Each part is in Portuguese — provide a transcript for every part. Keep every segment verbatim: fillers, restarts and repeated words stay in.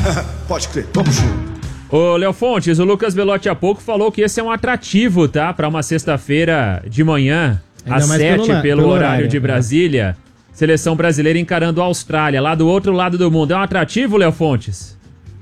Pode crer, vamos junto. Ô, Léo Fontes, o Lucas Belotti há pouco falou que esse é um atrativo, tá? Pra uma sexta-feira de manhã, ainda às sete, pelo, pelo horário, horário de Brasília. É. Seleção brasileira encarando a Austrália, lá do outro lado do mundo. É um atrativo, Léo Fontes?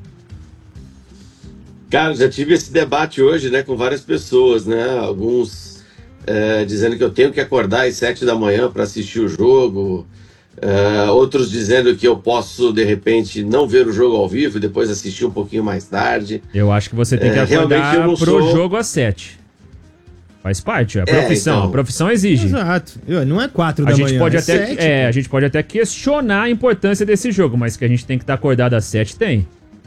Cara, já tive esse debate hoje, né, com várias pessoas, né? Alguns é, dizendo que eu tenho que acordar às sete da manhã para assistir o jogo. É, outros dizendo que eu posso, de repente, não ver o jogo ao vivo e depois assistir um pouquinho mais tarde. Eu acho que você tem que é, acordar pro sou... jogo às sete. Faz parte, a profissão, é, então... a profissão exige. Exato, não é quatro a da gente manhã, pode é até, sete. É, a gente pode até questionar a importância desse jogo, mas que a gente tem que estar acordado às sete, tem.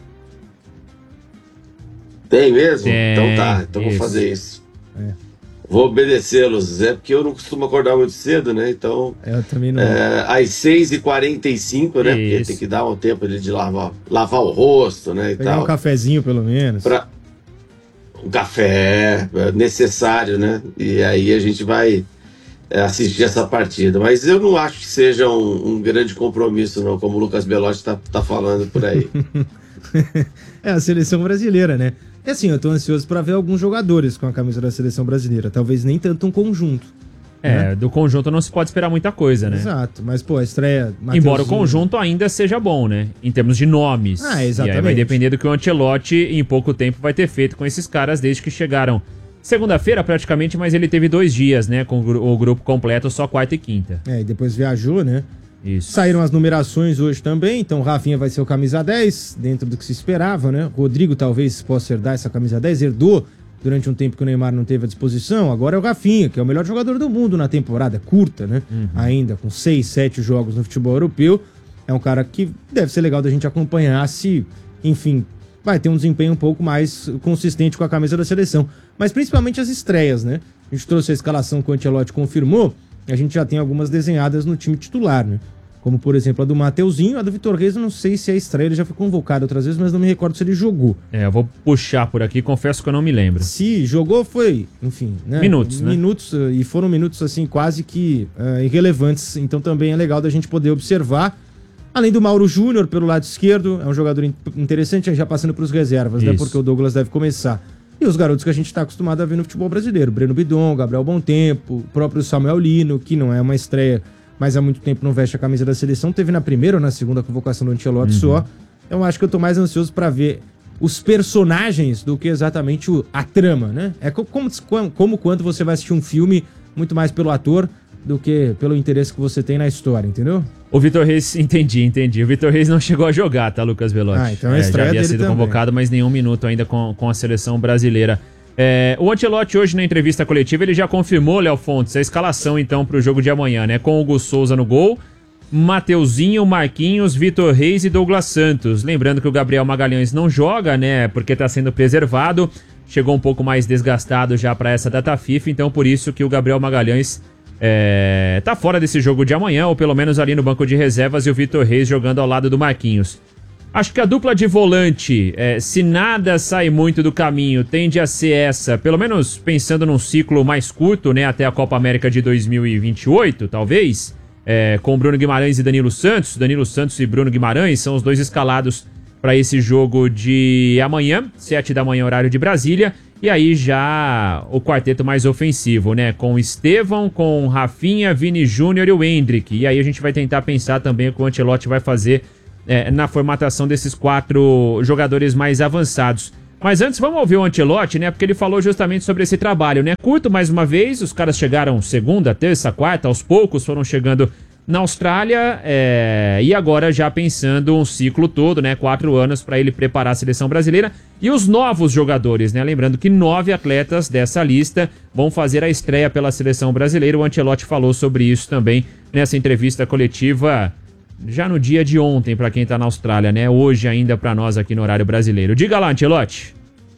Tem mesmo? Tem, então tá, então isso. Vou fazer isso. É. Vou obedecê-los, é porque eu não costumo acordar muito cedo, né? Então, eu também não. É, às seis e quarenta e cinco, né? Isso. Porque tem que dar um tempo de lavar, lavar o rosto, né? E pegar tal. um cafezinho, pelo menos. Pra... Um café é necessário, né? E aí a gente vai é, assistir essa partida. Mas eu não acho que seja um, um grande compromisso, não, como o Lucas Belotti tá, tá falando por aí. É a seleção brasileira, né? É assim, eu tô ansioso pra ver alguns jogadores com a camisa da seleção brasileira. Talvez nem tanto um conjunto. É, né? Do conjunto não se pode esperar muita coisa, né? Exato, mas pô, a estreia... Mateuzinho... Embora o conjunto ainda seja bom, né? Em termos de nomes. Ah, exatamente. E aí vai depender do que o Ancelotti em pouco tempo vai ter feito com esses caras desde que chegaram. Segunda-feira praticamente, mas ele teve dois dias, né? Com o grupo completo, só quarta e quinta. É, e depois viajou, né? Isso. Saíram as numerações hoje também, então Rafinha vai ser o camisa dez, dentro do que se esperava, né? Rodrigo talvez possa herdar essa camisa dez, herdou durante um tempo que o Neymar não teve à disposição. Agora é o Rafinha, que é o melhor jogador do mundo na temporada curta, né? Uhum. Ainda com seis, sete jogos no futebol europeu. É um cara que deve ser legal da gente acompanhar se, enfim, vai ter um desempenho um pouco mais consistente com a camisa da seleção. Mas principalmente as estreias, né? A gente trouxe a escalação que o Ancelotti confirmou, e a gente já tem algumas desenhadas no time titular, né? Como, por exemplo, a do Mateuzinho, a do Vitor Reis, eu não sei se é estreia, ele já foi convocado outras vezes, mas não me recordo se ele jogou. É, eu vou puxar por aqui, confesso que eu não me lembro. Se jogou, foi, enfim, né? Minutos, né? Minutos, e foram minutos, assim, quase que uh, irrelevantes, então também é legal da gente poder observar. Além do Mauro Júnior, pelo lado esquerdo, é um jogador in- interessante, já passando para os reservas, Isso. né? Porque o Douglas deve começar. E os garotos que a gente está acostumado a ver no futebol brasileiro, Breno Bidon, Gabriel Bontempo, o próprio Samuel Lino, que não é uma estreia, mas há muito tempo não veste a camisa da seleção, teve na primeira ou na segunda convocação do Ancelotti uhum. só. Eu acho que eu tô mais ansioso para ver os personagens do que exatamente o, a trama, né? É como, como, como quando você vai assistir um filme muito mais pelo ator do que pelo interesse que você tem na história, entendeu? O Vitor Reis, entendi, entendi. O Vitor Reis não chegou a jogar, tá, Lucas Belotti? Ah, então a estreia é, já havia sido também. convocado, mas nenhum minuto ainda com, com a seleção brasileira. É, o Ancelotti hoje na entrevista coletiva, ele já confirmou, Léo Fontes, a escalação então pro jogo de amanhã, né? Com o Hugo Souza no gol, Mateuzinho, Marquinhos, Vitor Reis e Douglas Santos. Lembrando que o Gabriel Magalhães não joga, né? Porque tá sendo preservado, chegou um pouco mais desgastado já para essa data FIFA, então por isso que o Gabriel Magalhães é, tá fora desse jogo de amanhã, ou pelo menos ali no banco de reservas, e o Vitor Reis jogando ao lado do Marquinhos. Acho que a dupla de volante, é, se nada sai muito do caminho, tende a ser essa, pelo menos pensando num ciclo mais curto, né, até a Copa América de dois mil e vinte e oito, talvez, é, com Bruno Guimarães e Danilo Santos. Danilo Santos e Bruno Guimarães são os dois escalados para esse jogo de amanhã, sete da manhã, horário de Brasília, e aí já o quarteto mais ofensivo, né, com Estevão, com Rafinha, Vini Júnior e o Endrick. E aí a gente vai tentar pensar também o que o Ancelotti vai fazer É, na formatação desses quatro jogadores mais avançados. Mas antes vamos ouvir o Ancelotti, né? Porque ele falou justamente sobre esse trabalho, né? Curto mais uma vez, os caras chegaram segunda, terça, quarta, aos poucos foram chegando na Austrália, é, e agora já pensando um ciclo todo, né? Quatro anos para ele preparar a seleção brasileira. E os novos jogadores, né? Lembrando que nove atletas dessa lista vão fazer a estreia pela seleção brasileira. O Ancelotti falou sobre isso também nessa entrevista coletiva já no dia de ontem, para quem tá na Austrália, né? Hoje ainda para nós aqui no horário brasileiro. Diga lá, Ancelotti.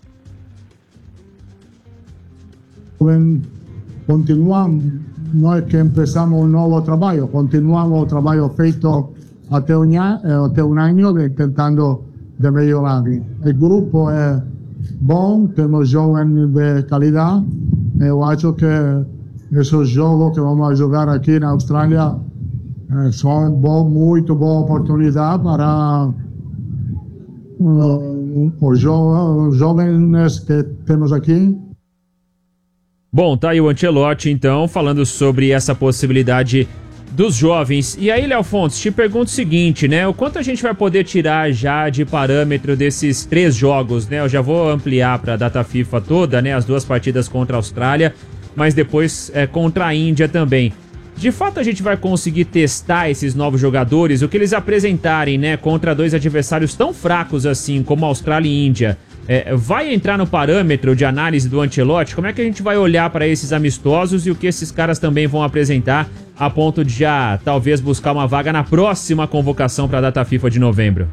Continuamos, não é que começamos um novo trabalho, continuamos o trabalho feito até um, até um ano, tentando de melhorar. O grupo é bom, temos jovens de qualidade. Eu acho que esses jogos que vamos jogar aqui na Austrália são uma muito boa oportunidade para uh, os, jo os jovens que temos aqui. Bom, tá aí o Ancelotti, então, falando sobre essa possibilidade dos jovens. E aí, Léo Fontes, te pergunto o seguinte, né? O quanto a gente vai poder tirar já de parâmetro desses três jogos, né? Eu já vou ampliar para a data FIFA toda, né? As duas partidas contra a Austrália, mas depois é, contra a Índia também. De fato, a gente vai conseguir testar esses novos jogadores, o que eles apresentarem, né? Contra dois adversários tão fracos assim, como a Austrália e Índia. É, vai entrar no parâmetro de análise do Ancelotti? Como é que a gente vai olhar para esses amistosos e o que esses caras também vão apresentar a ponto de já talvez buscar uma vaga na próxima convocação para a data FIFA de novembro?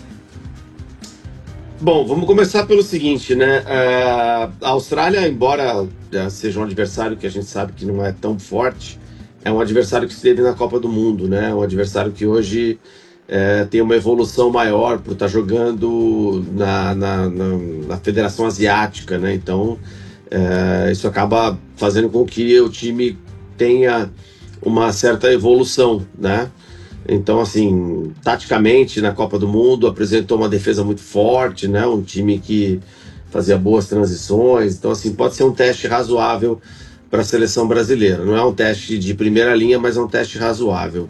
Bom, vamos começar pelo seguinte, né? Uh, a Austrália, embora seja um adversário que a gente sabe que não é tão forte, é um adversário que esteve na Copa do Mundo, né? Um adversário que hoje É, tem uma evolução maior por estar jogando na, na, na, na Federação Asiática, né? Então é, isso acaba fazendo com que o time tenha uma certa evolução, né? Então, assim, taticamente na Copa do Mundo apresentou uma defesa muito forte, né? Um time que fazia boas transições. Então, assim, pode ser um teste razoável para a seleção brasileira. Não é um teste de primeira linha, mas é um teste razoável.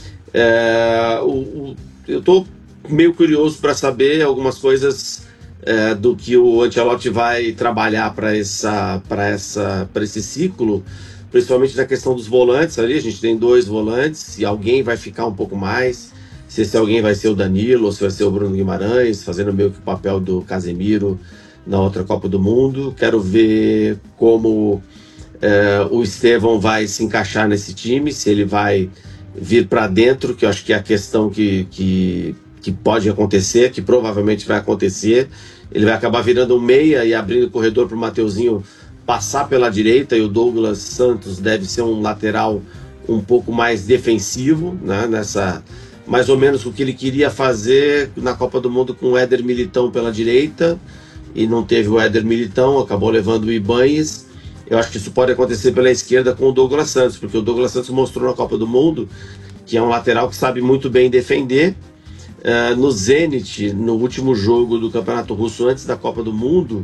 É, o, o, eu estou meio curioso para saber algumas coisas é, do que o Ancelotti vai trabalhar para essa, para essa, para esse ciclo, principalmente na questão dos volantes ali. A gente tem dois volantes e alguém vai ficar um pouco mais. Se esse alguém vai ser o Danilo ou se vai ser o Bruno Guimarães, fazendo meio que o papel do Casemiro na outra Copa do Mundo. Quero ver como é, o Estevão vai se encaixar nesse time, se ele vai vir para dentro, que eu acho que é a questão que, que, que pode acontecer, que provavelmente vai acontecer. Ele vai acabar virando um meia e abrindo o corredor para o Mateuzinho passar pela direita, e o Douglas Santos deve ser um lateral um pouco mais defensivo, né? Nessa, mais ou menos o que ele queria fazer na Copa do Mundo com o Éder Militão pela direita, e não teve o Éder Militão, acabou levando o Ibanez. Eu acho que isso pode acontecer pela esquerda com o Douglas Santos, porque o Douglas Santos mostrou na Copa do Mundo que é um lateral que sabe muito bem defender. Uh, no Zenit, no último jogo do Campeonato Russo antes da Copa do Mundo,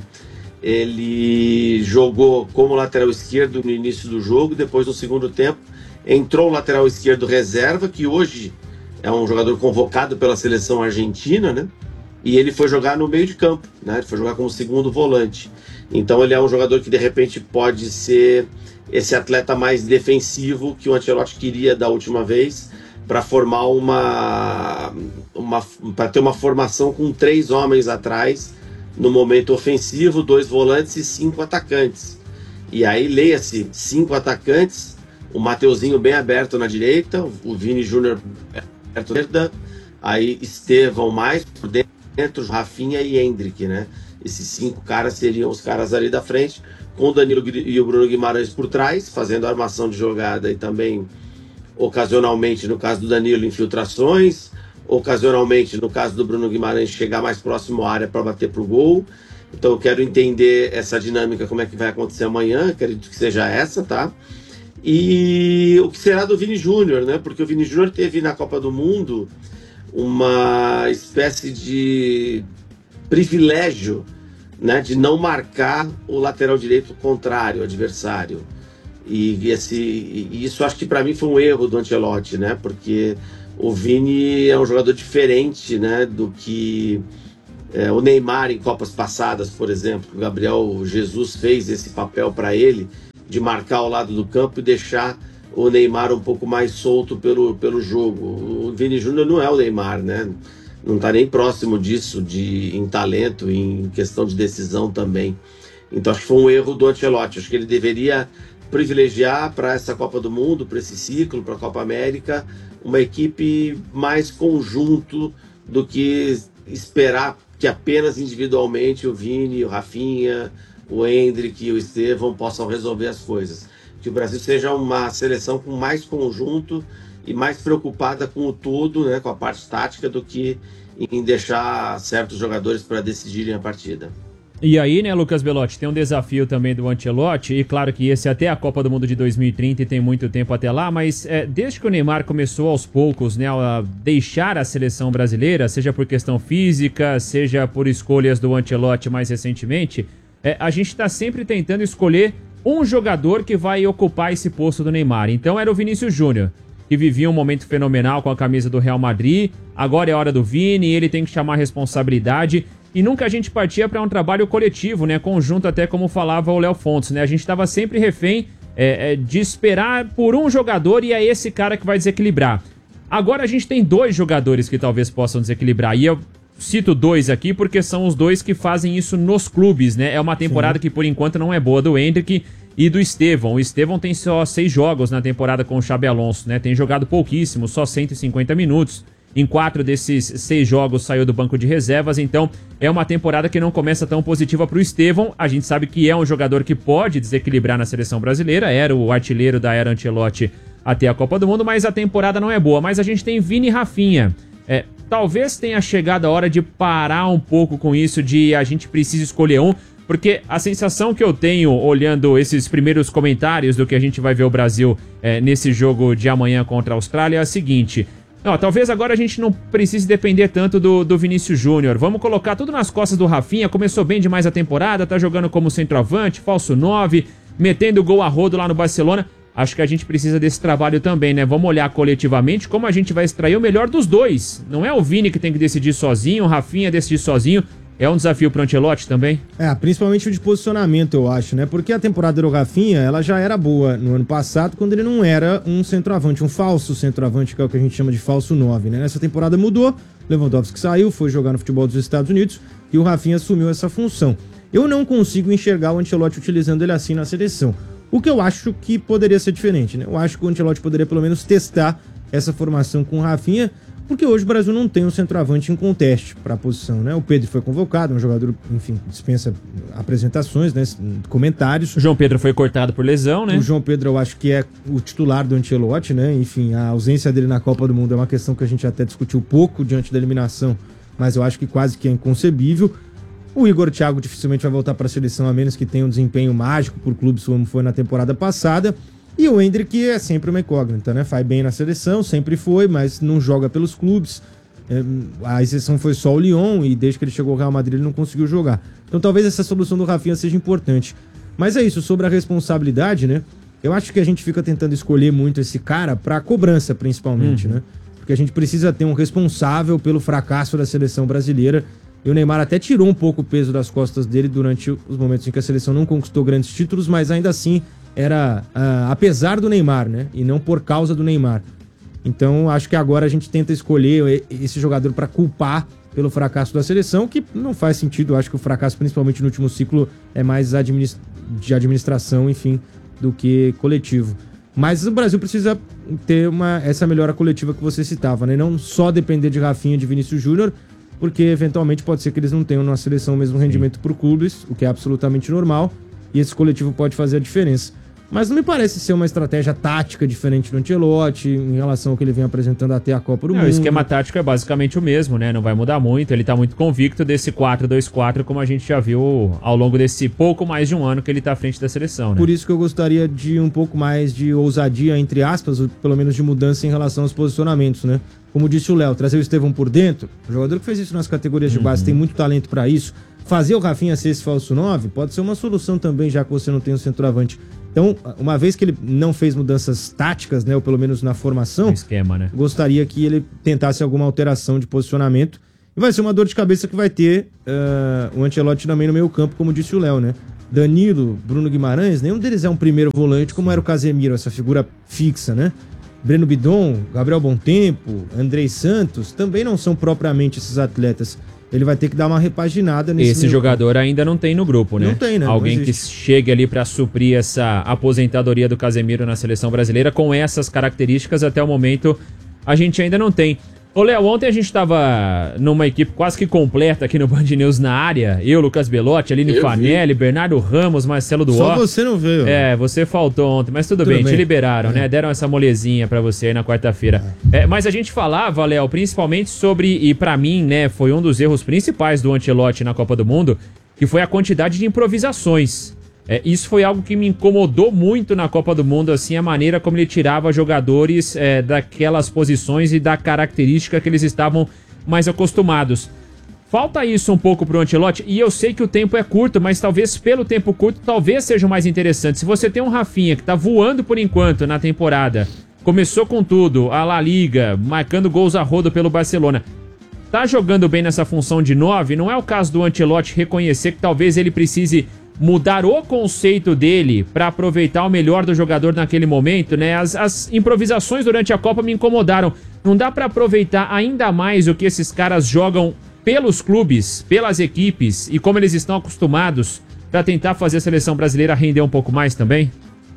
ele jogou como lateral esquerdo no início do jogo, depois no segundo tempo entrou o lateral esquerdo reserva, que hoje é um jogador convocado pela seleção argentina, né? E ele foi jogar no meio de campo, né? Ele foi jogar como segundo volante. Então ele é um jogador que de repente pode ser esse atleta mais defensivo que o Ancelotti queria da última vez, para formar uma, uma para ter uma formação com três homens atrás no momento ofensivo, dois volantes e cinco atacantes. E aí leia-se cinco atacantes, o Mateuzinho bem aberto na direita, o Vini Júnior aberto na esquerda, aí Estevão mais por dentro, Rafinha e Hendrick, né? Esses cinco caras seriam os caras ali da frente, com o Danilo e o Bruno Guimarães por trás, fazendo armação de jogada e também, ocasionalmente, no caso do Danilo, infiltrações, ocasionalmente, no caso do Bruno Guimarães, chegar mais próximo à área para bater pro gol. Então eu quero entender essa dinâmica, como é que vai acontecer amanhã, acredito que seja essa, tá? E o que será do Vini Júnior, né? Porque o Vini Júnior teve na Copa do Mundo uma espécie de privilégio, né, de não marcar o lateral direito contrário, o adversário. E, esse, e isso acho que para mim foi um erro do Ancelotti, né? Porque o Vini é um jogador diferente, né, do que é, o Neymar em Copas passadas, por exemplo. O Gabriel Jesus fez esse papel para ele, de marcar ao lado do campo e deixar o Neymar um pouco mais solto pelo, pelo jogo. O Vini Júnior não é o Neymar, né? Não está nem próximo disso de, em talento, em questão de decisão também. Então acho que foi um erro do Ancelotti. Acho que ele deveria privilegiar para essa Copa do Mundo, para esse ciclo, para a Copa América, uma equipe mais conjunto do que esperar que apenas individualmente o Vini, o Rafinha, o Hendrick e o Estevão possam resolver as coisas. Que o Brasil seja uma seleção com mais conjunto e mais preocupada com o todo, né, com a parte tática, do que em deixar certos jogadores para decidirem a partida. E aí, né, Lucas Belotti, tem um desafio também do Ancelotti, e claro que esse até a Copa do Mundo de dois mil e trinta e tem muito tempo até lá, mas é, desde que o Neymar começou aos poucos, né, a deixar a seleção brasileira, seja por questão física, seja por escolhas do Ancelotti mais recentemente, é, a gente tá sempre tentando escolher um jogador que vai ocupar esse posto do Neymar. Então era o Vinícius Júnior, que vivia um momento fenomenal com a camisa do Real Madrid, agora é hora do Vini, ele tem que chamar a responsabilidade. E nunca a gente partia para um trabalho coletivo, né? Conjunto, até como falava o Léo Fontes, né? A gente estava sempre refém é, é, de esperar por um jogador e é esse cara que vai desequilibrar. Agora a gente tem dois jogadores que talvez possam desequilibrar. E eu cito dois aqui porque são os dois que fazem isso nos clubes, né? É uma temporada Sim. que por enquanto não é boa do Endrick e do Estevão. O Estevão tem só seis jogos na temporada com o Xabi Alonso, né? Tem jogado pouquíssimo, só cento e cinquenta minutos. Em quatro desses seis jogos saiu do banco de reservas, então é uma temporada que não começa tão positiva para o Estevão. A gente sabe que é um jogador que pode desequilibrar na seleção brasileira, era o artilheiro da era Ancelotti até a Copa do Mundo, mas a temporada não é boa. Mas a gente tem Vini e Rafinha. É, talvez tenha chegado a hora de parar um pouco com isso, de a gente precisa escolher um, porque a sensação que eu tenho olhando esses primeiros comentários do que a gente vai ver o Brasil é, nesse jogo de amanhã contra a Austrália é a seguinte... Não, talvez agora a gente não precise depender tanto do, do Vinícius Júnior. Vamos colocar tudo nas costas do Rafinha. Começou bem demais a temporada, tá jogando como centroavante, falso nove, metendo gol a rodo lá no Barcelona. Acho que a gente precisa desse trabalho também, né? Vamos olhar coletivamente como a gente vai extrair o melhor dos dois. Não é o Vini que tem que decidir sozinho, o Rafinha decidir sozinho. É um desafio pro Ancelotti também? É, principalmente o de posicionamento, eu acho, né? Porque a temporada do Rafinha, ela já era boa no ano passado, quando ele não era um centroavante, um falso centroavante, que é o que a gente chama de falso nove, né? Nessa temporada mudou, Lewandowski saiu, foi jogar no futebol dos Estados Unidos e o Rafinha assumiu essa função. Eu não consigo enxergar o Ancelotti utilizando ele assim na seleção. O que eu acho que poderia ser diferente, né? Eu acho que o Ancelotti poderia pelo menos testar essa formação com o Rafinha, porque hoje o Brasil não tem um centroavante em conteste para a posição, né? O Pedro foi convocado, um jogador, enfim, dispensa apresentações, né? Comentários. O João Pedro foi cortado por lesão, né? O João Pedro eu acho que é o titular do Ancelotti, né? Enfim, a ausência dele na Copa do Mundo é uma questão que a gente até discutiu pouco diante da eliminação, mas eu acho que quase que é inconcebível. O Igor Thiago dificilmente vai voltar para a seleção, a menos que tenha um desempenho mágico por clubes como foi na temporada passada. E o Endrick é sempre uma incógnita, né? Faz bem na seleção, sempre foi, mas não joga pelos clubes. É, a exceção foi só o Lyon e desde que ele chegou ao Real Madrid ele não conseguiu jogar. Então talvez essa solução do Rafinha seja importante. Mas é isso, sobre a responsabilidade, né? Eu acho que a gente fica tentando escolher muito esse cara pra cobrança, principalmente, uhum. né? Porque a gente precisa ter um responsável pelo fracasso da seleção brasileira. E o Neymar até tirou um pouco o peso das costas dele durante os momentos em que a seleção não conquistou grandes títulos, mas ainda assim era uh, apesar do Neymar, né? E não por causa do Neymar. Então acho que agora a gente tenta escolher esse jogador para culpar pelo fracasso da seleção, que não faz sentido. Eu acho que o fracasso, principalmente no último ciclo, é mais administ- de administração, enfim, do que coletivo. Mas o Brasil precisa ter uma, essa melhora coletiva que você citava, né? Não só depender de Rafinha e de Vinícius Júnior, porque eventualmente pode ser que eles não tenham na seleção o mesmo rendimento por clubes, o que é absolutamente normal, e esse coletivo pode fazer a diferença. Mas não me parece ser uma estratégia tática diferente do Ancelotti em relação ao que ele vem apresentando até a Copa do não, Mundo. O esquema tático é basicamente o mesmo, né? Não vai mudar muito. Ele tá muito convicto desse quatro dois quatro, como a gente já viu ao longo desse pouco mais de um ano que ele tá à frente da seleção, né? Por isso que eu gostaria de um pouco mais de ousadia, entre aspas, ou pelo menos de mudança em relação aos posicionamentos, né? Como disse o Léo, trazer o Estevão por dentro, o jogador que fez isso nas categorias de base, uhum. tem muito talento para isso. Fazer o Rafinha ser esse falso nove pode ser uma solução também, já que você não tem um centroavante. Então, uma vez que ele não fez mudanças táticas, né, ou pelo menos na formação, um esquema, né? Gostaria que ele tentasse alguma alteração de posicionamento. E vai ser uma dor de cabeça que vai ter uh, o Ancelotti também no meio campo, como disse o Léo, né? Danilo, Bruno Guimarães, nenhum deles é um primeiro volante, como era o Casemiro, essa figura fixa, né? Breno Bidon, Gabriel Bontempo, Andrei Santos, também não são propriamente esses atletas. Ele vai ter que dar uma repaginada nesse Esse jogador campo. Ainda não tem no grupo, né? Não tem, né? Alguém que chegue ali para suprir essa aposentadoria do Casemiro na seleção brasileira com essas características, até o momento a gente ainda não tem. Ô, Léo, ontem a gente tava numa equipe quase que completa aqui no Band News na área. Eu, Lucas Belotti, Aline Eu Fanelli, vi. Bernardo Ramos, Marcelo Duó. Só você não veio. É, você faltou ontem, mas tudo, tudo bem, bem, te liberaram, é. né? Deram essa molezinha pra você aí na quarta-feira. É. É, mas a gente falava, Léo, principalmente sobre, e pra mim, né, foi um dos erros principais do Ancelotti na Copa do Mundo, que foi a quantidade de improvisações. É, isso foi algo que me incomodou muito na Copa do Mundo, assim, a maneira como ele tirava jogadores é, daquelas posições e da característica que eles estavam mais acostumados. Falta isso um pouco pro Ancelotti, e eu sei que o tempo é curto, mas talvez pelo tempo curto, talvez seja o mais interessante. Se você tem um Rafinha que tá voando por enquanto na temporada, começou com tudo, a La Liga, marcando gols a rodo pelo Barcelona, tá jogando bem nessa função de nove, não é o caso do Ancelotti reconhecer que talvez ele precise mudar o conceito dele para aproveitar o melhor do jogador naquele momento, né? As, as improvisações durante a Copa me incomodaram. Não dá para aproveitar ainda mais o que esses caras jogam pelos clubes, pelas equipes e como eles estão acostumados para tentar fazer a seleção brasileira render um pouco mais também?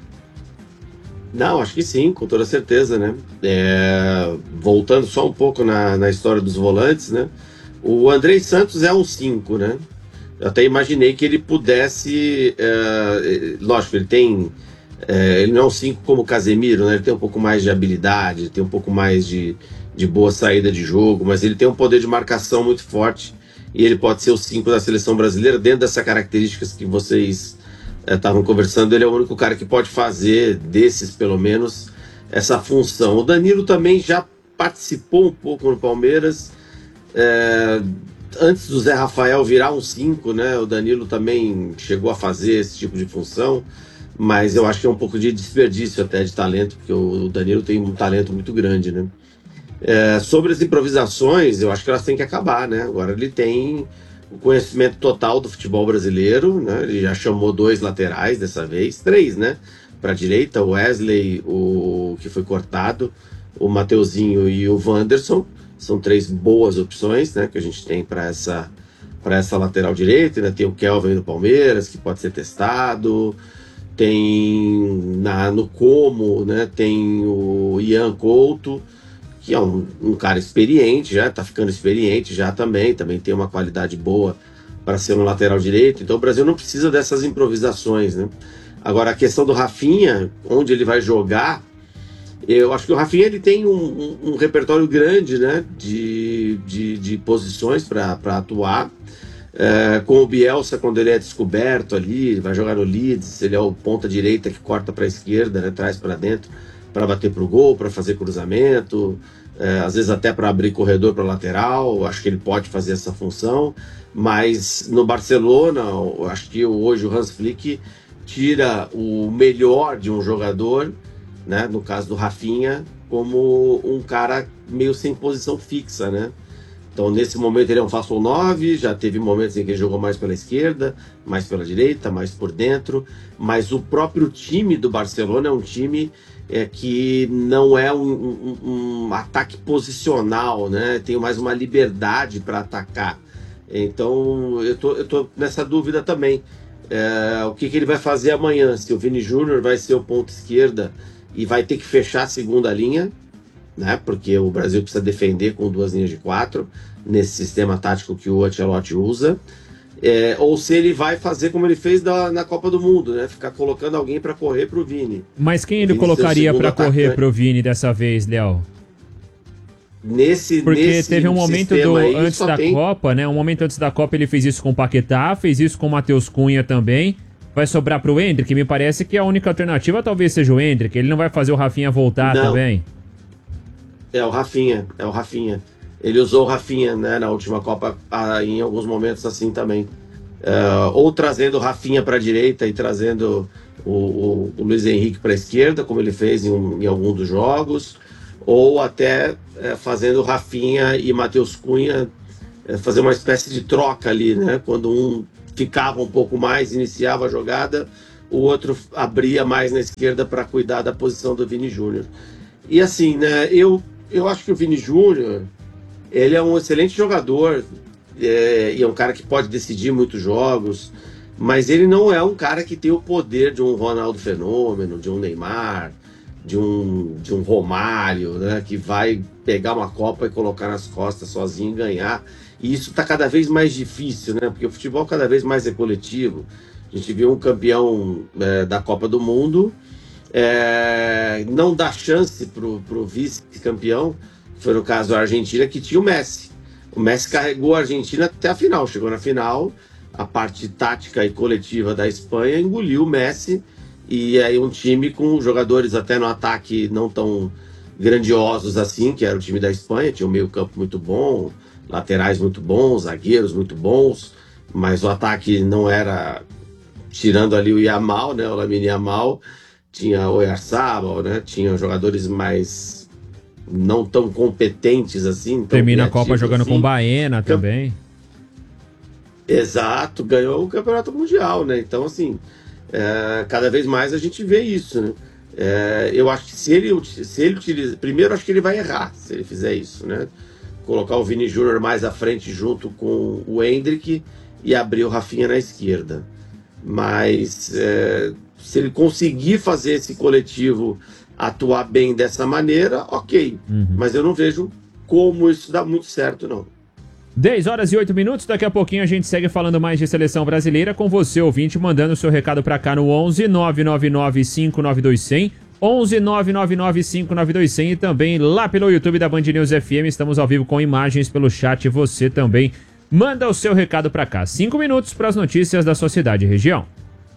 Não, acho que sim, com toda certeza, né? É, voltando só um pouco na, na história dos volantes, né? O Andrei Santos é um cinco, né? Eu até imaginei que ele pudesse... É, lógico, ele tem... É, ele não é um cinco como o Casemiro, né? Ele tem um pouco mais de habilidade, ele tem um pouco mais de, de boa saída de jogo, mas ele tem um poder de marcação muito forte e ele pode ser o cinco da seleção brasileira. Dentro dessas características que vocês estavam é, conversando, ele é o único cara que pode fazer, desses pelo menos, essa função. O Danilo também já participou um pouco no Palmeiras, é, antes do Zé Rafael virar um cinco, né? O Danilo também chegou a fazer esse tipo de função, mas eu acho que é um pouco de desperdício até de talento, porque o Danilo tem um talento muito grande, né? É, sobre as improvisações, eu acho que elas têm que acabar, né? Agora ele tem o conhecimento total do futebol brasileiro, né? Ele já chamou dois laterais dessa vez, três, né? Para a direita, o Wesley, o que foi cortado, o Mateuzinho e o Wanderson. São três boas opções, né, que a gente tem para essa, para essa lateral direita. Ainda tem o Kelvin do Palmeiras, que pode ser testado. Tem na, no Como, né, tem o Ian Couto, que é um, um cara experiente, já está ficando experiente já também. Também tem uma qualidade boa para ser um lateral direito. Então o Brasil não precisa dessas improvisações, né? Agora, a questão do Rafinha, onde ele vai jogar... Eu acho que o Rafinha ele tem um, um, um repertório grande, né, de, de, de posições para atuar. É, com o Bielsa, quando ele é descoberto ali, ele vai jogar no Leeds, ele é o ponta direita que corta para a esquerda, né, traz para dentro para bater para o gol, para fazer cruzamento, é, às vezes até para abrir corredor para lateral. Acho que ele pode fazer essa função, mas no Barcelona, eu acho que hoje o Hans Flick tira o melhor de um jogador, né, no caso do Rafinha, como um cara meio sem posição fixa, né? Então, nesse momento, ele é um falso nove, já teve momentos em que ele jogou mais pela esquerda, mais pela direita, mais por dentro, mas o próprio time do Barcelona é um time é, que não é um, um, um ataque posicional, né? Tem mais uma liberdade para atacar. Então, eu tô, eu tô nessa dúvida também. É, o que, que ele vai fazer amanhã? Se o Vini Júnior vai ser o ponto esquerda e vai ter que fechar a segunda linha, né? Porque o Brasil precisa defender com duas linhas de quatro nesse sistema tático que o Ancelotti usa, é, ou se ele vai fazer como ele fez da, na Copa do Mundo, né? Ficar colocando alguém para correr pro Vini. Mas quem ele colocaria para correr pro Vini dessa vez, Léo? Nesse, Porque nesse teve um momento do, aí, antes da tem... Copa, né? Um momento antes da Copa ele fez isso com o Paquetá, fez isso com o Matheus Cunha também. Vai sobrar pro Endrick? Me parece que a única alternativa talvez seja o Endrick. Ele não vai fazer o Rafinha voltar não. também? É o Rafinha, é o Rafinha. Ele usou o Rafinha, né, na última Copa, ah, em alguns momentos assim também. Uh, ou trazendo o Rafinha para a direita e trazendo o, o, o Luiz Henrique para a esquerda, como ele fez em, um, em algum dos jogos, ou até é, fazendo o Rafinha e Matheus Cunha é, fazer uma espécie de troca ali, né? Quando um ficava um pouco mais, iniciava a jogada, o outro abria mais na esquerda para cuidar da posição do Vini Júnior. E assim, né, eu, eu acho que o Vini Júnior, ele é um excelente jogador, é, e é um cara que pode decidir muitos jogos, mas ele não é um cara que tem o poder de um Ronaldo Fenômeno, de um Neymar, de um, de um Romário, né, que vai pegar uma Copa e colocar nas costas sozinho e ganhar. E isso está cada vez mais difícil, né? Porque o futebol cada vez mais é coletivo. A gente viu um campeão é, da Copa do Mundo é, não dá chance para o vice-campeão, foi no caso da Argentina, que tinha o Messi. O Messi carregou a Argentina até a final, chegou na final, a parte tática e coletiva da Espanha engoliu o Messi, e aí um time com jogadores até no ataque não tão grandiosos assim, que era o time da Espanha, tinha um meio campo muito bom, laterais muito bons, zagueiros muito bons, mas o ataque não era, tirando ali o Yamal, né, o Lamine Yamal, tinha o Oyarzabal, né, tinha jogadores mais não tão competentes assim. Tão Termina a Copa jogando assim. com Baena também. Exato, ganhou o Campeonato Mundial, né, então assim, é, cada vez mais a gente vê isso, né. É, eu acho que se ele, se ele utiliza, primeiro acho que ele vai errar se ele fizer isso, né, colocar o Vini Júnior mais à frente junto com o Endrick e abrir o Rafinha na esquerda, mas é, se ele conseguir fazer esse coletivo atuar bem dessa maneira, ok, uhum. Mas eu não vejo como isso dá muito certo, não. dez horas e oito minutos, daqui a pouquinho a gente segue falando mais de seleção brasileira com você, ouvinte, mandando o seu recado pra cá no onze nove nove nove cinco nove dois zero zero, onze nove nove nove cinco nove dois zero zero, e também lá pelo YouTube da Band News F M, estamos ao vivo com imagens pelo chat, você também manda o seu recado pra cá. Cinco minutos para as notícias da sua cidade e região.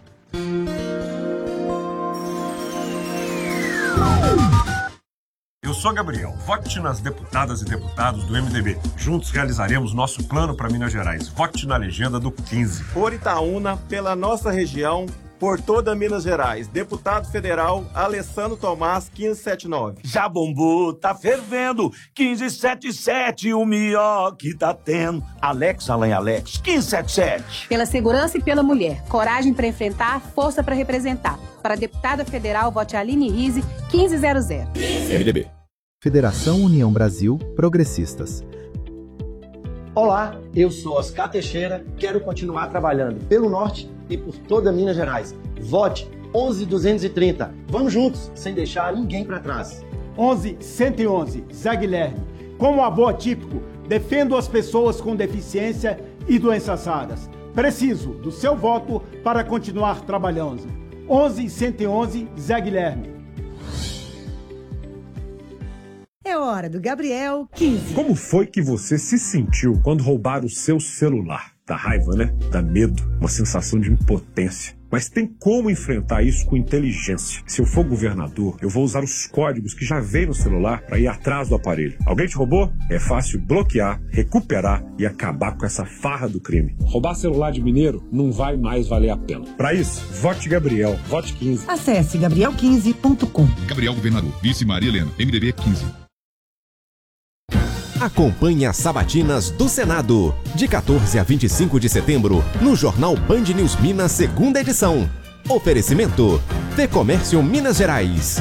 Eu sou Gabriel, vote nas deputadas e deputados do M D B. Juntos realizaremos nosso plano para Minas Gerais. Vote na legenda do quinze. Por Itaúna, pela nossa região, por toda Minas Gerais. Deputado Federal Alessandro Tomás, quinze setenta e nove. Já bombou, tá fervendo, quinze setenta e sete, o melhor que tá tendo. Alex, Alain Alex, quinze setenta e sete. Pela segurança e pela mulher. Coragem para enfrentar, força para representar. Para deputada federal, vote Aline Rize, quinze zero zero. M D B. Federação União Brasil Progressistas. Olá, eu sou Oscar Teixeira, quero continuar trabalhando pelo Norte e por toda Minas Gerais. Vote onze duzentos e trinta. Vamos juntos, sem deixar ninguém para trás. onze cento e onze, Zé Guilherme. Como avô atípico, defendo as pessoas com deficiência e doenças raras. Preciso do seu voto para continuar trabalhando. onze cento e onze, Zé Guilherme. É hora do Gabriel quinze. Como foi que você se sentiu quando roubaram o seu celular? Dá raiva, né? Dá medo, uma sensação de impotência. Mas tem como enfrentar isso com inteligência. Se eu for governador, eu vou usar os códigos que já vem no celular para ir atrás do aparelho. Alguém te roubou? É fácil bloquear, recuperar e acabar com essa farra do crime. Roubar celular de mineiro não vai mais valer a pena. Para isso, vote Gabriel, vote quinze. Acesse gabriel quinze ponto com. Gabriel Governador, vice Maria Helena, M D B quinze. Acompanhe as sabatinas do Senado, de quatorze a vinte e cinco de setembro, no Jornal Band News Minas, segunda edição. Oferecimento: Fecomércio Minas Gerais.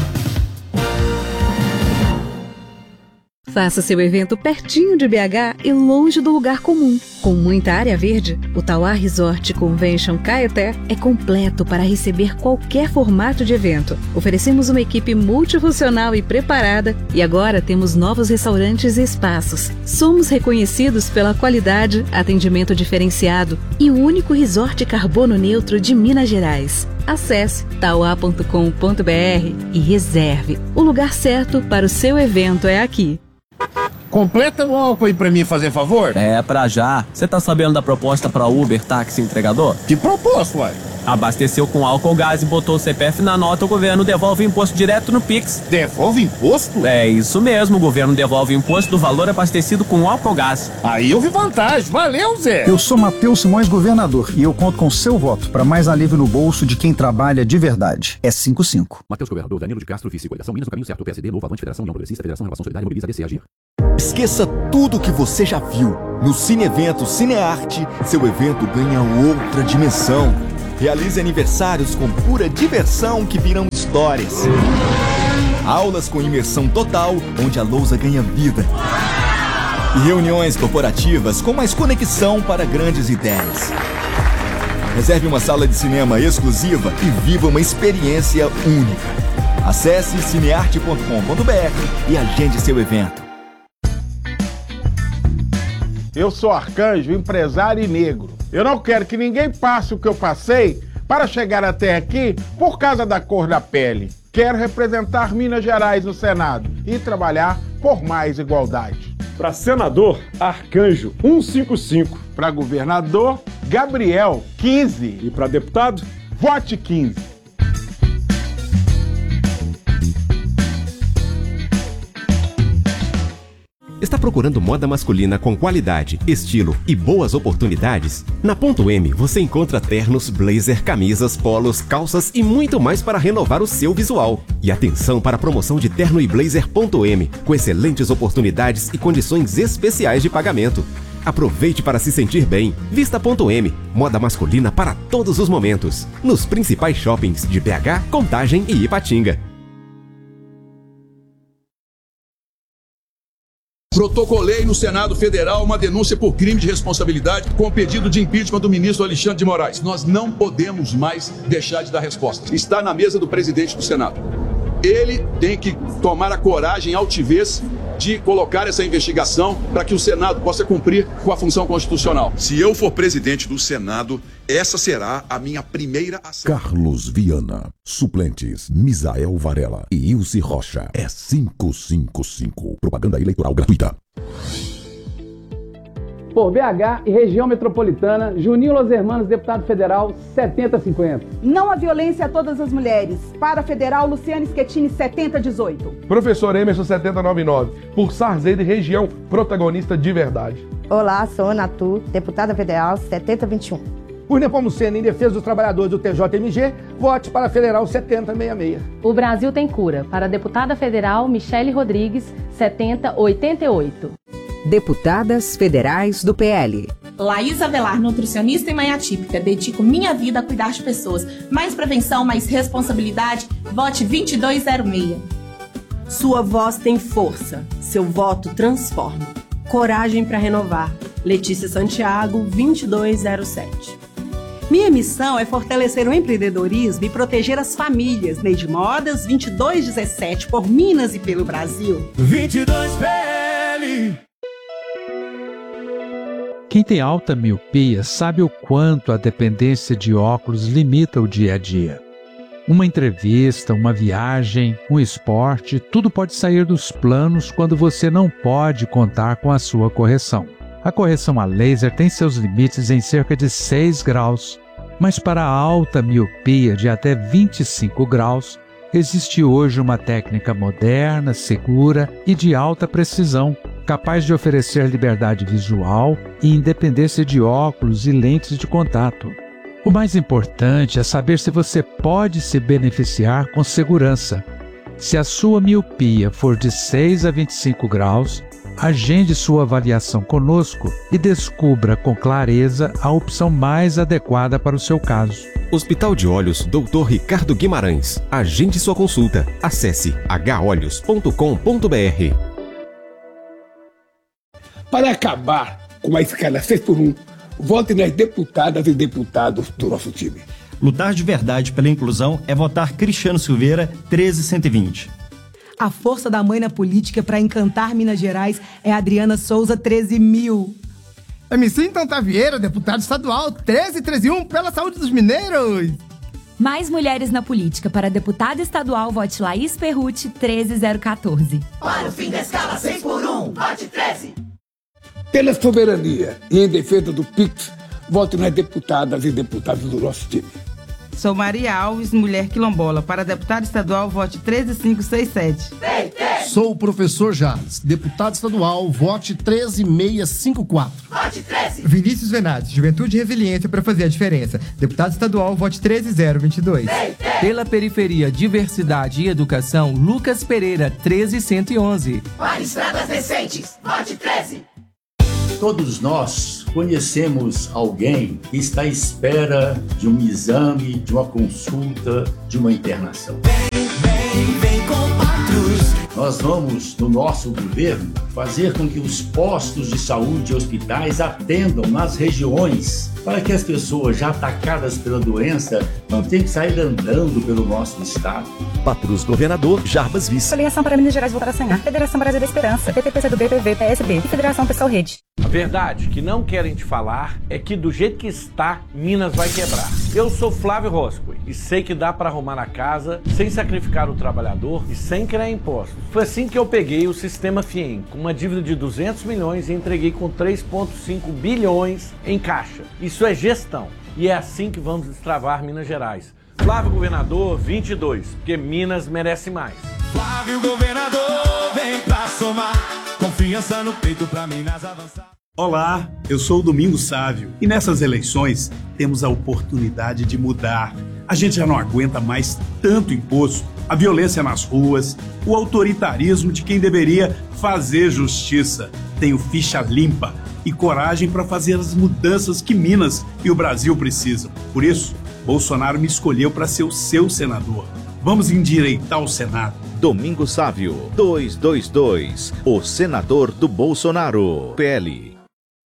Faça seu evento pertinho de B H e longe do lugar comum. Com muita área verde, o Tauá Resort Convention Caeté é completo para receber qualquer formato de evento. Oferecemos uma equipe multifuncional e preparada e agora temos novos restaurantes e espaços. Somos reconhecidos pela qualidade, atendimento diferenciado e o único resort carbono neutro de Minas Gerais. Acesse tauá ponto com ponto br e reserve. O lugar certo para o seu evento é aqui. Completa o álcool aí pra mim, fazer favor? É, pra já. Você tá sabendo da proposta pra Uber Táxi Entregador? Que proposta, uai? Abasteceu com álcool gás e botou o C P F na nota, o governo devolve o imposto direto no Pix. Devolve imposto? É isso mesmo, o governo devolve o imposto do valor abastecido com álcool gás. Aí eu vi vantagem, valeu, Zé! Eu sou Matheus Simões, governador, e eu conto com seu voto para mais alívio no bolso de quem trabalha de verdade. É cinco cinco. Matheus Governador, Danilo de Castro, vice Coligação Minas no caminho certo, P S D, Novo Avante, Federação União Progressista, Federação Renovação Solidária, Mobiliza, D C, Agir. Esqueça tudo que você já viu. No Cine Evento Cinearte, seu evento ganha outra dimensão. Realize aniversários com pura diversão que viram histórias. Aulas com imersão total, onde a lousa ganha vida. E reuniões corporativas com mais conexão para grandes ideias. Reserve uma sala de cinema exclusiva e viva uma experiência única. Acesse cinearte ponto com ponto br e agende seu evento. Eu sou Arcanjo, empresário e negro. Eu não quero que ninguém passe o que eu passei para chegar até aqui por causa da cor da pele. Quero representar Minas Gerais no Senado e trabalhar por mais igualdade. Para senador, Arcanjo cento e cinquenta e cinco. Para governador, Gabriel, quinze. E para deputado? Vote quinze. Está procurando moda masculina com qualidade, estilo e boas oportunidades? Na Ponto M você encontra ternos, blazer, camisas, polos, calças e muito mais para renovar o seu visual. E atenção para a promoção de terno e blazer Ponto M, com excelentes oportunidades e condições especiais de pagamento. Aproveite para se sentir bem. Vista Ponto M, moda masculina para todos os momentos. Nos principais shoppings de B H, Contagem e Ipatinga. Protocolei no Senado Federal uma denúncia por crime de responsabilidade com o pedido de impeachment do ministro Alexandre de Moraes. Nós não podemos mais deixar de dar resposta. Está na mesa do presidente do Senado. Ele tem que tomar a coragem e altivez de colocar essa investigação para que o Senado possa cumprir com a função constitucional. Se eu for presidente do Senado, essa será a minha primeira ação. Carlos Viana, suplentes Misael Varela e Ilse Rocha. É quinhentos e cinquenta e cinco. Propaganda eleitoral gratuita. Por B H e região metropolitana, Juninho Los Hermanos, deputado federal, setenta a cinquenta. Não à violência a todas as mulheres. Para federal, Luciane Schettini, setenta a dezoito. Professor Emerson, setenta a noventa e nove. Por Sarzedo e região, protagonista de verdade. Olá, sou Ana Tu, deputada federal, setenta a vinte e um. Por Nepomuceno, em defesa dos trabalhadores do T J M G, vote para federal setenta a sessenta e seis. O Brasil tem cura. Para deputada federal, Michele Rodrigues, setenta a oitenta e oito. Deputadas federais do P L. Laís Avelar, nutricionista e mãe atípica. Dedico minha vida a cuidar de pessoas. Mais prevenção, mais responsabilidade. Vote vinte e dois zero seis. Sua voz tem força. Seu voto transforma. Coragem para renovar. Letícia Santiago, vinte e dois zero sete. Minha missão é fortalecer o empreendedorismo e proteger as famílias. Neide Modas, vinte e dois dezessete, por Minas e pelo Brasil. vinte e dois P L. Quem tem alta miopia sabe o quanto a dependência de óculos limita o dia a dia. Uma entrevista, uma viagem, um esporte, tudo pode sair dos planos quando você não pode contar com a sua correção. A correção a laser tem seus limites em cerca de seis graus, mas para a alta miopia de até vinte e cinco graus, existe hoje uma técnica moderna, segura e de alta precisão, capaz de oferecer liberdade visual e independência de óculos e lentes de contato. O mais importante é saber se você pode se beneficiar com segurança. Se a sua miopia for de seis a vinte e cinco graus, agende sua avaliação conosco e descubra com clareza a opção mais adequada para o seu caso. Hospital de Olhos doutor Ricardo Guimarães. Agende sua consulta. Acesse h olhos ponto com ponto b r. Para acabar com a escala seis por um, vote nas deputadas e deputados do nosso time. Lutar de verdade pela inclusão é votar Cristiano Silveira, treze cento e vinte. A força da mãe na política para encantar Minas Gerais é Adriana Souza, treze mil. M C Tanta Vieira, deputado estadual, treze treze um, pela saúde dos mineiros. Mais mulheres na política. Para deputada estadual, vote Laís Perrucci, treze zero quatorze. Para o fim da escala seis por um, vote treze. Pela soberania e em defesa do P I X, vote nas deputadas e deputados do nosso time. Sou Maria Alves, mulher quilombola. Para deputado estadual, vote treze cinco seis sete. Sou o professor Jales, deputado estadual, vote treze seis cinco quatro. Vote treze. Vinícius Venades, Juventude e Resiliência para fazer a diferença. Deputado estadual, vote treze zero vinte e dois. Pela periferia, diversidade e educação, Lucas Pereira, treze cento e onze. Para estradas decentes, vote treze. Todos nós conhecemos alguém que está à espera de um exame, de uma consulta, de uma internação. Vem, vem, vem com Patrus. Nós vamos, no nosso governo, fazer com que os postos de saúde e hospitais atendam nas regiões, para que as pessoas já atacadas pela doença não tenham que sair andando pelo nosso estado. Patrus Governador Jarbas Vice. Coligação para Minas Gerais voltar a sonhar. Federação Brasil da Esperança. P T P C do B, P V, P S B e Federação Pessoal Rede. A verdade que não querem te falar é que do jeito que está, Minas vai quebrar. Eu sou Flávio Roscoe e sei que dá para arrumar a casa sem sacrificar o trabalhador e sem criar impostos. Foi assim que eu peguei o sistema FIEM, com uma dívida de duzentos milhões e entreguei com três vírgula cinco bilhões em caixa. E Isso é gestão. E é assim que vamos destravar Minas Gerais. Flávio Governador vinte e dois, porque Minas merece mais. Flávio Governador, vem pra somar. Confiança no peito pra Minas avançar. Olá, eu sou o Domingos Sávio e nessas eleições temos a oportunidade de mudar. A gente já não aguenta mais tanto imposto, a violência nas ruas, o autoritarismo de quem deveria fazer justiça. Tenho ficha limpa e coragem para fazer as mudanças que Minas e o Brasil precisam. Por isso, Bolsonaro me escolheu para ser o seu senador. Vamos endireitar o Senado. Domingos Sávio, duzentos e vinte e dois, o senador do Bolsonaro, P L.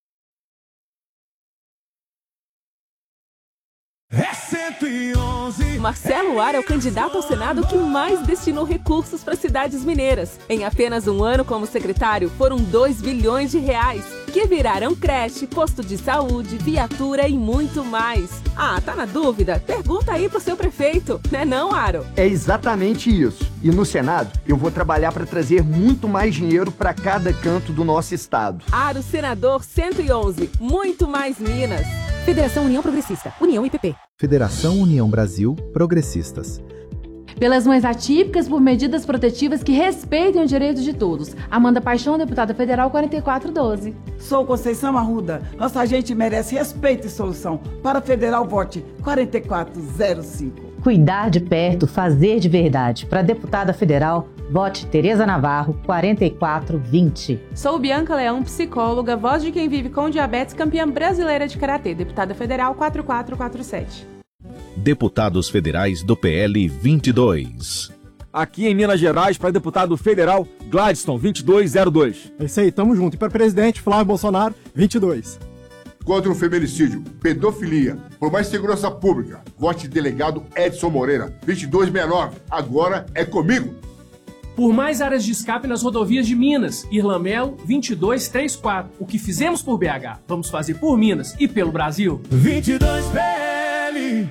É cento e onze. Marcelo Ar é o candidato ao Senado que mais destinou recursos para cidades mineiras. Em apenas um ano como secretário, foram dois bilhões de reais, que viraram creche, posto de saúde, viatura e muito mais. Ah, tá na dúvida? Pergunta aí pro seu prefeito, né não, Aro? É exatamente isso. E no Senado, eu vou trabalhar para trazer muito mais dinheiro para cada canto do nosso estado. Aro Senador cento e onze, muito mais Minas. Federação União Progressista, União I P P. Federação União Brasil, Progressistas. Pelas mães atípicas, por medidas protetivas que respeitem os direitos de todos. Amanda Paixão, deputada federal quarenta e quatro doze. Sou Conceição Arruda. Nossa gente merece respeito e solução. Para federal, vote quarenta e quatro zero cinco. Cuidar de perto, fazer de verdade. Para deputada federal, vote Tereza Navarro, quarenta e quatro vinte. Sou Bianca Leão, psicóloga, voz de quem vive com diabetes, campeã brasileira de karatê, deputada federal quatro quatro quatro sete. Deputados federais do P L vinte e dois. Aqui em Minas Gerais, para deputado federal, Gladstone, vinte e dois zero dois. É isso aí, tamo junto. E para presidente, Flávio Bolsonaro, vinte e dois. Contra o feminicídio, pedofilia, por mais segurança pública, vote delegado Edson Moreira, vinte e dois sessenta e nove. Agora é comigo. Por mais áreas de escape nas rodovias de Minas, Irlamelo, vinte e dois trinta e quatro. O que fizemos por B H, vamos fazer por Minas e pelo Brasil. vinte e dois P L.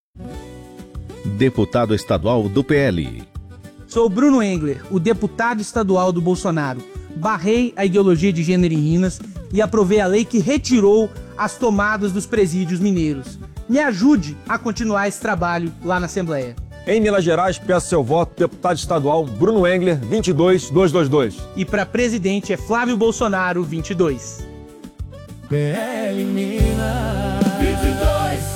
Deputado estadual do P L. Sou Bruno Engler, o deputado estadual do Bolsonaro. Barrei a ideologia de gênero em Minas e aprovei a lei que retirou as tomadas dos presídios mineiros. Me ajude a continuar esse trabalho lá na Assembleia. Em Minas Gerais, peço seu voto, deputado estadual Bruno Engler, vinte e dois duzentos e vinte e dois. E para presidente é Flávio Bolsonaro, vinte e dois. P L Minas, vinte e dois.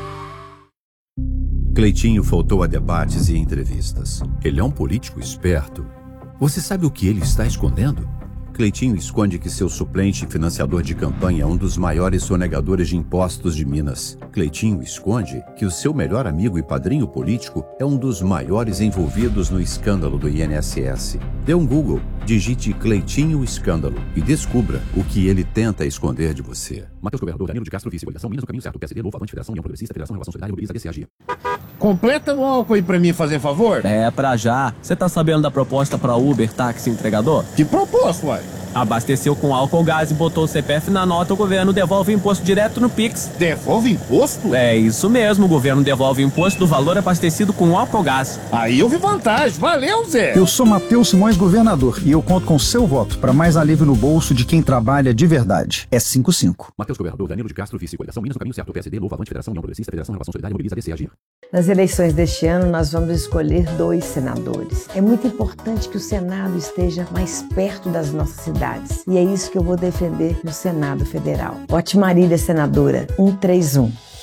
Cleitinho faltou a debates e entrevistas. Ele é um político esperto. Você sabe o que ele está escondendo? Cleitinho esconde que seu suplente e financiador de campanha é um dos maiores sonegadores de impostos de Minas. Cleitinho esconde que o seu melhor amigo e padrinho político é um dos maiores envolvidos no escândalo do I N S S. Dê um Google, digite Cleitinho Escândalo e descubra o que ele tenta esconder de você. Matheus Governador, Danilo de Castro, Vice, Coligação Minas no Caminho Certo, P S D, Novo, Avante, Federação União Progressista, Federação Relação Solidária, Mobiliza, D C A G. Completa o álcool aí pra mim, fazer favor? É, pra já. Você tá sabendo da proposta pra Uber, táxi entregador? Que proposta, uai? Abasteceu com álcool gás e botou o C P F na nota, o governo devolve o imposto direto no Pix. Devolve imposto? É isso mesmo, o governo devolve o imposto do valor abastecido com álcool gás. Aí eu vi vantagem, valeu, Zé! Eu sou Matheus Simões, governador, e eu conto com seu voto para mais alívio no bolso de quem trabalha de verdade. É cinco cinco. Matheus Governador, Danilo de Castro, Vice, Coligação Minas no Caminho Certo, P S D, Novo, Avante, Federação União Progressista, Federação Relação Solidária, Mobiliza, D C A G. Nas eleições deste ano, nós vamos escolher dois senadores. É muito importante que o Senado esteja mais perto das nossas cidades. E é isso que eu vou defender no Senado Federal. Vote Marília, senadora, cento e trinta e um.